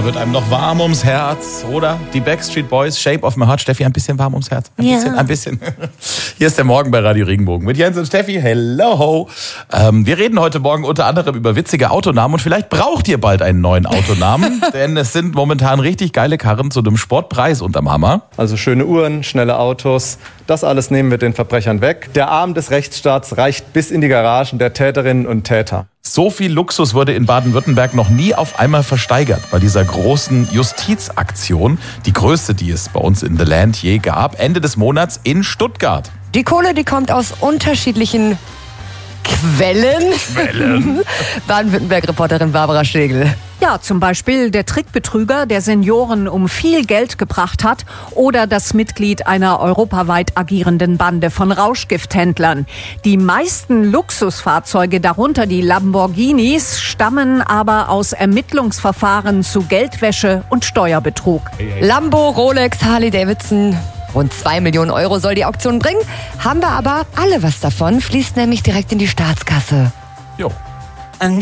Da wird einem noch warm ums Herz, oder? Die Backstreet Boys, Shape of My Heart. Steffi, ein bisschen warm ums Herz. Ein bisschen. Hier ist der Morgen bei Radio Regenbogen mit Jens und Steffi. Hello. Wir reden heute Morgen unter anderem über witzige Autonamen und vielleicht braucht ihr bald einen neuen Autonamen, denn es sind momentan richtig geile Karren zu einem Sportpreis unterm Hammer. Also schöne Uhren, schnelle Autos, das alles nehmen wir den Verbrechern weg. Der Arm des Rechtsstaats reicht bis in die Garagen der Täterinnen und Täter. So viel Luxus wurde in Baden-Württemberg noch nie auf einmal versteigert bei dieser großen Justizaktion. Die größte, die es bei uns in The Land je gab, Ende des Monats in Stuttgart. Die Kohle, die kommt aus unterschiedlichen Quellen. Baden-Württemberg-Reporterin Barbara Schlegel. Ja, zum Beispiel der Trickbetrüger, der Senioren um viel Geld gebracht hat, oder das Mitglied einer europaweit agierenden Bande von Rauschgifthändlern. Die meisten Luxusfahrzeuge, darunter die Lamborghinis, stammen aber aus Ermittlungsverfahren zu Geldwäsche und Steuerbetrug. Lambo, Rolex, Harley Davidson. Rund 2 Millionen Euro soll die Auktion bringen. Haben wir aber alle was davon, fließt nämlich direkt in die Staatskasse. Jo.